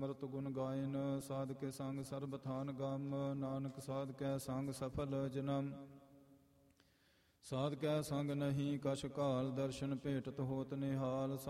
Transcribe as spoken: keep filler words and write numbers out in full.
ਅੰਮ੍ਰਿਤ ਗੁਣ ਗਾਇਨ ਸਾਧ ਕੇ ਸੰਗ ਸਰਬ ਥਾਨ ਗਮ। ਨਾਨਕ ਸਾਧ ਕੈ ਸੰਗ ਸਫਲ ਜਨਮ। ਸਾਧ ਕੈ ਸੰਗ ਨਹੀਂ ਕਛ ਕਾਲ ਦਰਸ਼ਨ ਭੇਟਤ ਹੋਤ ਨਿਹਾਲ।